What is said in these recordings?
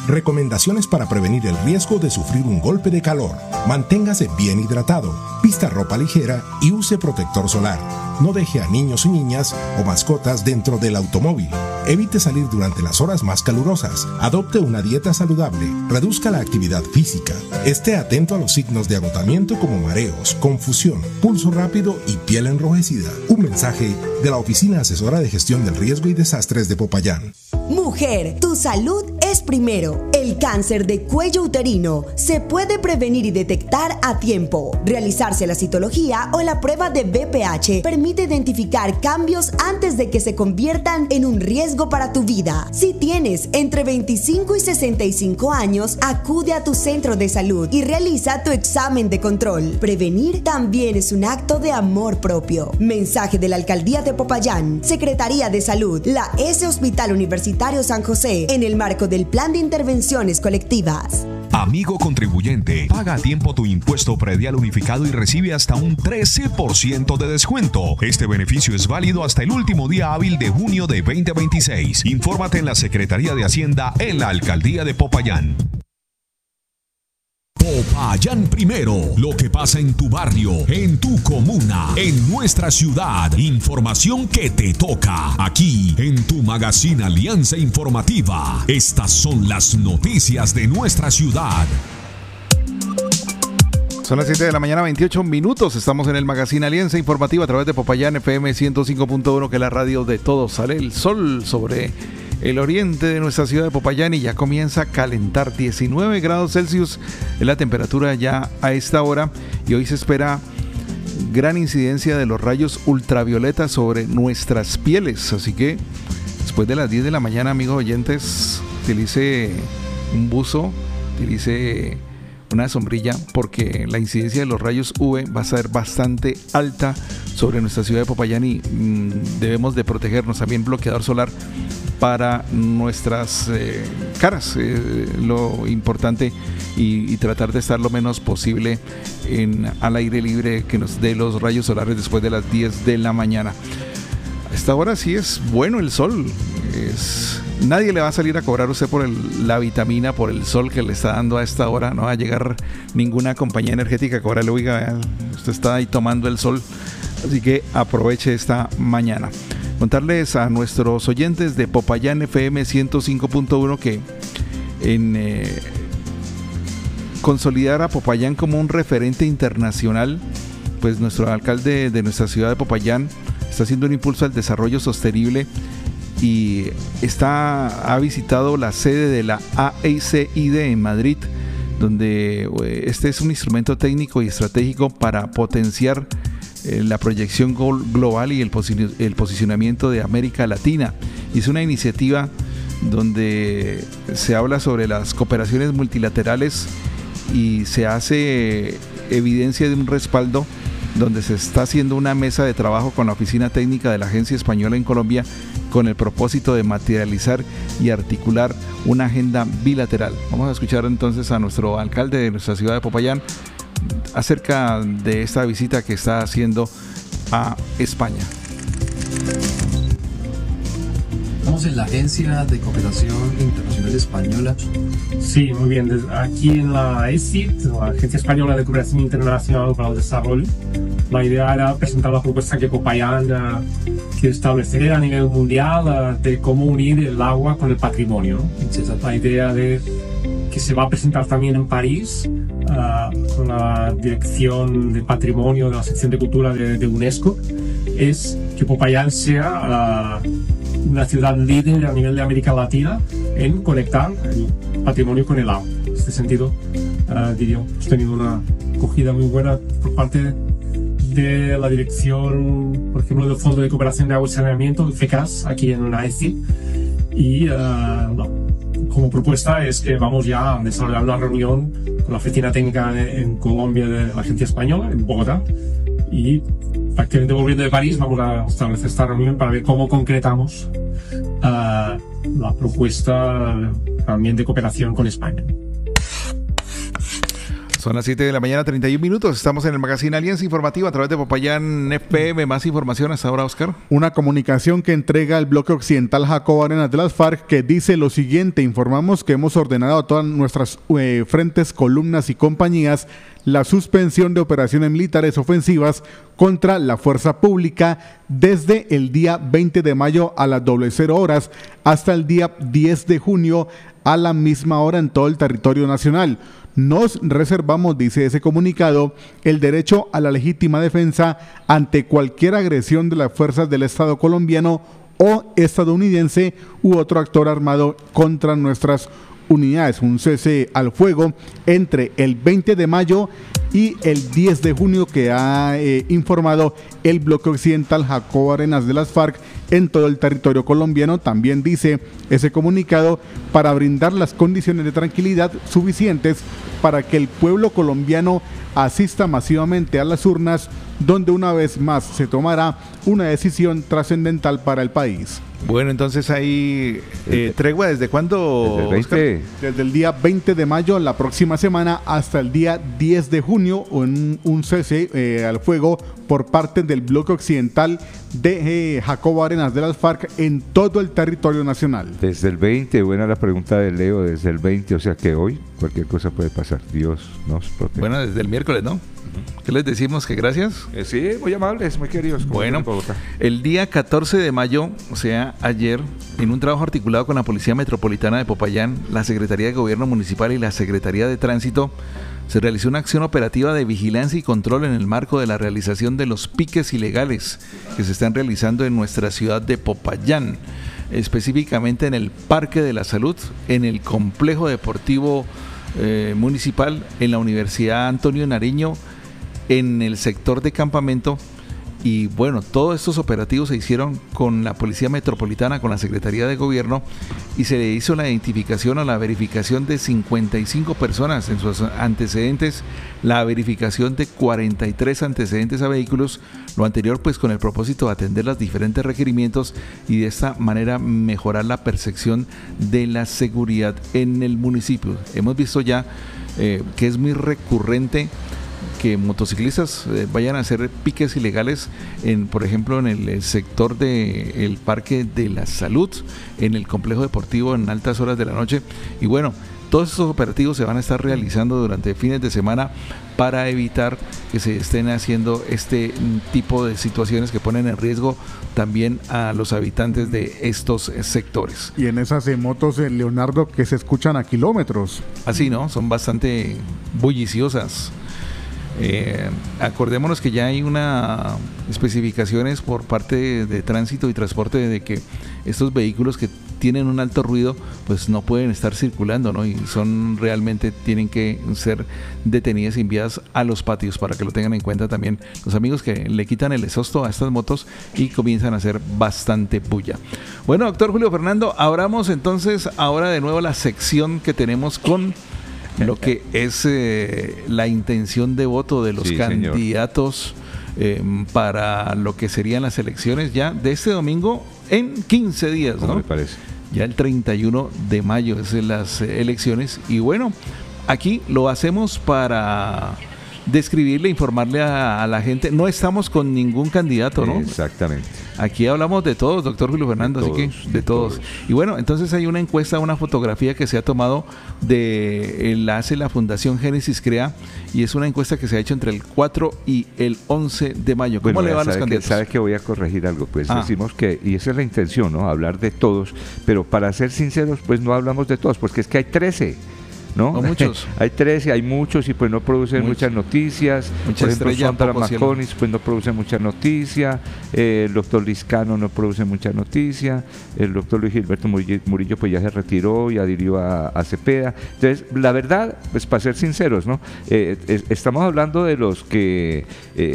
Recomendaciones para prevenir el riesgo de sufrir un golpe de calor. Manténgase bien hidratado, vista ropa ligera y use protector solar. No deje a niños y niñas o mascotas dentro del automóvil. Evite salir durante las horas más calurosas. Adopte una dieta saludable. Reduzca la actividad física. Esté atento a los signos de agotamiento como mareos, confusión, pulso rápido y piel enrojecida. Un mensaje de la Oficina Asesora de Gestión del Riesgo y Desastres de Popayán. Mujer, tu salud es primero. El cáncer de cuello uterino se puede prevenir y detectar a tiempo. Realizarse la citología o la prueba de BPH permite identificar cambios antes de que se conviertan en un riesgo para tu vida. Si tienes entre 25 y 65 años, acude a tu centro de salud y realiza tu examen de control. Prevenir también es un acto de amor propio. Mensaje de la Alcaldía de Popayán, Secretaría de Salud, la S Hospital Universitario San José, en el marco del Plan de Intervenciones Colectivas. Amigo contribuyente, paga a tiempo tu impuesto predial unificado y recibe hasta un 13% de descuento. Este beneficio es válido hasta el último día hábil de junio de 2026. Infórmate en la Secretaría de Hacienda en la Alcaldía de Popayán. Popayán Primero, lo que pasa en tu barrio, en tu comuna, en nuestra ciudad. Información que te toca aquí en tu magazine Alianza Informativa. Estas son las noticias de nuestra ciudad. Son las 7 de la mañana, 28 minutos. Estamos en el magazine Alianza Informativa a través de Popayán FM 105.1, que es la radio de todos. Sale el sol sobre el oriente de nuestra ciudad de Popayán y ya comienza a calentar. 19 grados Celsius es la temperatura ya a esta hora, y hoy se espera gran incidencia de los rayos ultravioletas sobre nuestras pieles. Así que después de las 10 de la mañana, amigos oyentes, utilice un buzo, utilice una sombrilla, porque la incidencia de los rayos UV va a ser bastante alta sobre nuestra ciudad de Popayán y debemos de protegernos. También bloqueador solar para nuestras caras, lo importante, y tratar de estar lo menos posible al aire libre, que nos dé los rayos solares después de las 10 de la mañana. A esta hora sí es bueno el sol, nadie le va a salir a cobrar a usted por la vitamina, por el sol que le está dando a esta hora. No va a llegar ninguna compañía energética a cobrarle, oiga, usted está ahí tomando el sol, así que aproveche esta mañana. Contarles a nuestros oyentes de Popayán FM 105.1 que en consolidar a Popayán como un referente internacional, pues nuestro alcalde de nuestra ciudad de Popayán está haciendo un impulso al desarrollo sostenible y ha visitado la sede de la AICID en Madrid, donde este es un instrumento técnico y estratégico para potenciar la proyección global y el posicionamiento de América Latina. Y es una iniciativa donde se habla sobre las cooperaciones multilaterales y se hace evidencia de un respaldo, donde se está haciendo una mesa de trabajo con la oficina técnica de la Agencia Española en Colombia, con el propósito de materializar y articular una agenda bilateral. Vamos a escuchar entonces a nuestro alcalde de nuestra ciudad de Popayán acerca de esta visita que está haciendo a España. Estamos en la Agencia de Cooperación Internacional Española. Sí, muy bien. Aquí en la AECID, la Agencia Española de Cooperación Internacional para el Desarrollo, la idea era presentar la propuesta que Popayán quiere establecer a nivel mundial de cómo unir el agua con el patrimonio. Entonces, la idea de que se va a presentar también en París con la Dirección de Patrimonio de la Sección de Cultura de UNESCO, es que Popayán sea una ciudad líder a nivel de América Latina en conectar el patrimonio con el agua. En este sentido, diría, hemos tenido una acogida muy buena por parte de la dirección, por ejemplo, del Fondo de Cooperación de Agua y Saneamiento, FECAS, aquí en AECID, y como propuesta es que vamos ya a desarrollar una reunión con la oficina técnica en Colombia de la Agencia Española, en Bogotá, y prácticamente volviendo de París vamos a establecer esta reunión para ver cómo concretamos la propuesta también de cooperación con España. Son las 7 de la mañana, 31 minutos. Estamos en el Magazine Alianza Informativa a través de Popayán FM. Más información hasta ahora, Oscar. Una comunicación que entrega el bloque occidental Jacobo Arenas de las FARC que dice lo siguiente: informamos que hemos ordenado a todas nuestras frentes, columnas y compañías la suspensión de operaciones militares ofensivas contra la fuerza pública desde el día 20 de mayo a las 00 horas hasta el día 10 de junio a la misma hora en todo el territorio nacional. Nos reservamos, dice ese comunicado, el derecho a la legítima defensa ante cualquier agresión de las fuerzas del Estado colombiano o estadounidense u otro actor armado contra nuestras unidades. Un cese al fuego entre el 20 de mayo y el 10 de junio que ha informado el bloque occidental Jacobo Arenas de las FARC en todo el territorio colombiano. También dice ese comunicado para brindar las condiciones de tranquilidad suficientes para que el pueblo colombiano asista masivamente a las urnas, donde una vez más se tomará una decisión trascendental para el país. Bueno, entonces hay tregua ¿desde cuándo? Desde el día 20 de mayo, la próxima semana, hasta el día 10 de junio, o en un cese al fuego por parte del bloque occidental de Jacobo Arenas de las FARC en todo el territorio nacional. Desde el 20, buena la pregunta de Leo, desde el 20, o sea que hoy cualquier cosa puede pasar. Dios nos proteja. Bueno, desde el miércoles, ¿no? ¿Qué les decimos? ¿Que gracias? Sí, muy amables, muy queridos. Bueno, el día 14 de mayo, o sea, ayer, en un trabajo articulado con la Policía Metropolitana de Popayán, la Secretaría de Gobierno Municipal y la Secretaría de Tránsito, se realizó una acción operativa de vigilancia y control en el marco de la realización de los piques ilegales que se están realizando en nuestra ciudad de Popayán, específicamente en el Parque de la Salud, en el Complejo Deportivo Municipal, en la Universidad Antonio Nariño, en el sector de campamento. Y bueno, todos estos operativos se hicieron con la Policía Metropolitana, con la Secretaría de Gobierno, y se le hizo la identificación o la verificación de 55 personas en sus antecedentes, la verificación de 43 antecedentes a vehículos, lo anterior pues con el propósito de atender los diferentes requerimientos y de esta manera mejorar la percepción de la seguridad en el municipio. Hemos visto ya que es muy recurrente que motociclistas vayan a hacer piques ilegales, por ejemplo, en el sector del Parque de la Salud, en el complejo deportivo en altas horas de la noche. Y bueno, todos estos operativos se van a estar realizando durante fines de semana para evitar que se estén haciendo este tipo de situaciones que ponen en riesgo también a los habitantes de estos sectores. Y en esas motos, Leonardo, que se escuchan a kilómetros. Así, ¿no? Son bastante bulliciosas. Acordémonos que ya hay una especificaciones por parte de Tránsito y Transporte de que estos vehículos que tienen un alto ruido pues no pueden estar circulando, ¿no? Y son realmente tienen que ser detenidas y enviadas a los patios, para que lo tengan en cuenta también los amigos que le quitan el exhausto a estas motos y comienzan a hacer bastante bulla. Bueno, doctor Julio Fernando, abramos entonces ahora de nuevo la sección que tenemos con lo que es la intención de voto de los candidatos para lo que serían las elecciones ya de este domingo en 15 días, ¿no? Me parece. Ya el 31 de mayo es las elecciones y bueno, aquí lo hacemos para describirle, informarle a la gente. No estamos con ningún candidato, ¿no? Exactamente. Aquí hablamos de todos, doctor Julio Fernando, así que de todos. Y bueno, entonces hay una encuesta, una fotografía que se ha tomado hace la Fundación Génesis Crea, y es una encuesta que se ha hecho entre el 4 y el 11 de mayo. ¿Cómo le va a los candidatos? Sabe que voy a corregir algo, pues decimos que, y esa es la intención, ¿no? Hablar de todos, pero para ser sinceros, pues no hablamos de todos, porque es que hay 13. ¿No? Muchos. Hay 13, hay muchos y pues no producen muchas noticias. Por ejemplo, Sandra Maconis pues no produce mucha noticia, el doctor Liscano no produce mucha noticia, el doctor Luis Gilberto Murillo pues ya se retiró y adhirió a Cepeda. Entonces, la verdad, pues para ser sinceros, ¿no? Estamos hablando de los que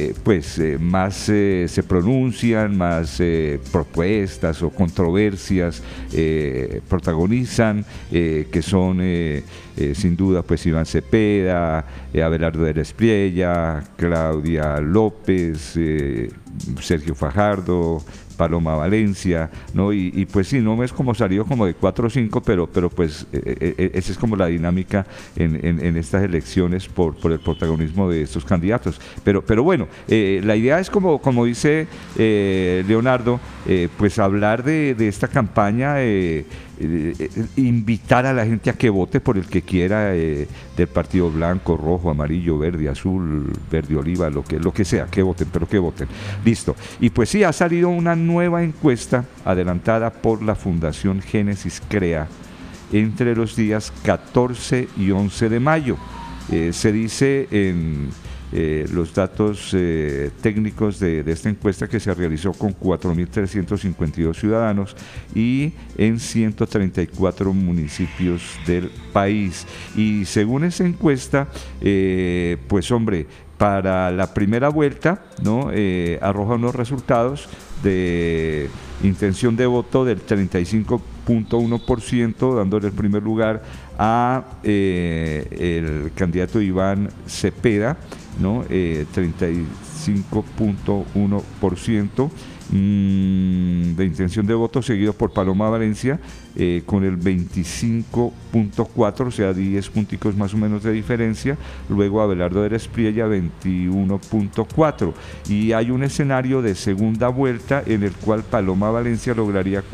más se pronuncian, más propuestas o controversias protagonizan, que son sin duda pues Iván Cepeda, Abelardo de la Espriella, Claudia López, Sergio Fajardo, Paloma Valencia, ¿no? Y pues sí, no es como salido como de 4 o 5, pero pues esa es como la dinámica en estas elecciones por el protagonismo de estos candidatos. Pero bueno, la idea es como dice Leonardo, pues hablar de esta campaña, invitar a la gente a que vote por el que quiera, del partido blanco, rojo, amarillo, verde, azul, verde oliva, lo que sea, que voten, pero que voten. Listo. Y pues sí, ha salido una nueva encuesta adelantada por la Fundación Génesis Crea entre los días 14 y 11 de mayo. Se dice en los datos técnicos de esta encuesta que se realizó con 4.352 ciudadanos y en 134 municipios del país. Y según esa encuesta, pues hombre, para la primera vuelta, ¿no? Arroja unos resultados de intención de voto del 35.1%, dándole el primer lugar a el candidato Iván Cepeda, ¿no? 35.1% de intención de voto, seguido por Paloma Valencia con el 25.4%, o sea, 10 punticos más o menos de diferencia. Luego Abelardo de Espriella, 21.4%. Y hay un escenario de segunda vuelta en el cual Paloma Valencia lograría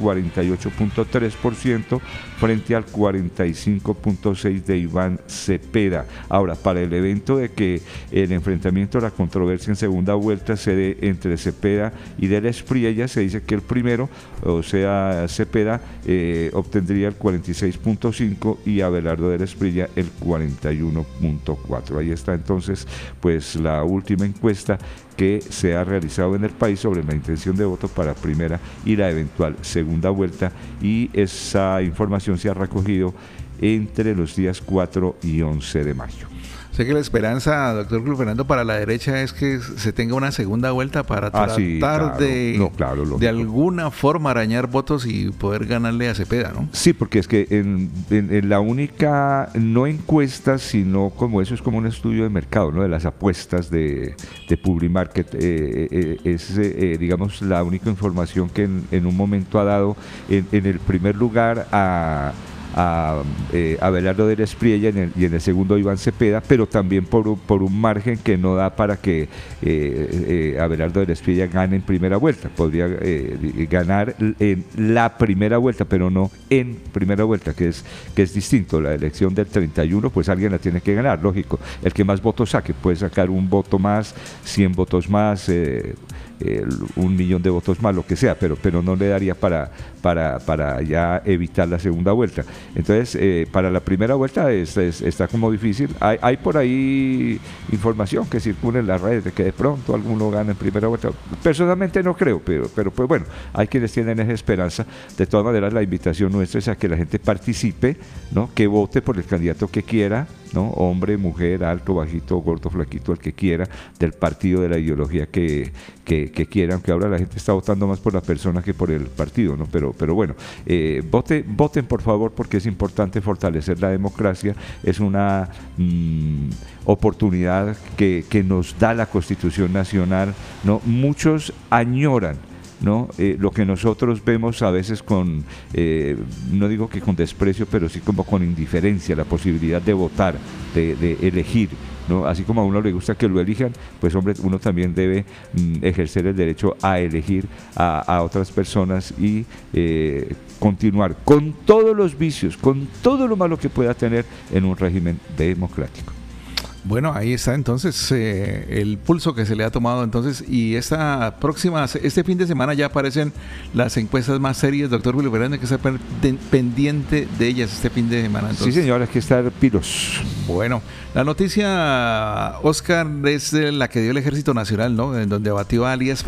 48.3% frente al 45.6% de Iván Cepeda. Ahora, para el evento de que el enfrentamiento, la controversia en segunda vuelta se dé entre Cepeda y de Espriella, se dice que el primero, o sea, Cepeda, obtendría el 46.5% y Abelardo de Espriella el 41.4%. Ahí está entonces pues la última encuesta que se ha realizado en el país sobre la intención de voto para primera y la eventual segunda vuelta, y esa información se ha recogido entre los días 4 y 11 de mayo. Sé que la esperanza, doctor Cruz Fernando, para la derecha es que se tenga una segunda vuelta para tratar de alguna forma arañar votos y poder ganarle a Cepeda, ¿no? Sí, porque es que en la única, no encuesta, sino como eso es como un estudio de mercado, ¿no? De las apuestas de Publimarket, es digamos la única información que en un momento ha dado en el primer lugar a Abelardo de Espriella y en el segundo Iván Cepeda, pero también por un margen que no da para que Abelardo de Espriella gane en primera vuelta. Podría ganar en la primera vuelta, pero no en primera vuelta, que es distinto. La elección del 31, pues alguien la tiene que ganar, lógico. El que más votos saque puede sacar un voto más, 100 votos más, 1.000.000 de votos más, lo que sea, pero no le daría para ya evitar la segunda vuelta. Entonces, para la primera vuelta está como difícil. Hay por ahí información que circula en las redes de que de pronto alguno gana en primera vuelta. Personalmente no creo, pero pues bueno, hay quienes tienen esa esperanza. De todas maneras, la invitación nuestra es a que la gente participe, ¿no? Que vote por el candidato que quiera, ¿no? Hombre, mujer, alto, bajito, gordo, flaquito, el que quiera, del partido, de la ideología que quiera, aunque ahora la gente está votando más por la persona que por el partido, ¿no? Pero bueno, voten por favor, porque es importante fortalecer la democracia. Es una oportunidad que nos da la Constitución Nacional, ¿no? Muchos añoran, ¿no? Lo que nosotros vemos a veces con, no digo que con desprecio, pero sí como con indiferencia, la posibilidad de votar, de elegir, ¿no? Así como a uno le gusta que lo elijan, pues hombre, uno también debe ejercer el derecho a elegir a otras personas y continuar con todos los vicios, con todo lo malo que pueda tener en un régimen democrático. Bueno, ahí está entonces el pulso que se le ha tomado entonces, y este fin de semana ya aparecen las encuestas más serias, doctor Julio Fernández, que está pendiente de ellas este fin de semana. Entonces, sí, señor, hay que estar pilos. Bueno, la noticia, Oscar, es la que dio el Ejército Nacional, ¿no? En donde abatió a alias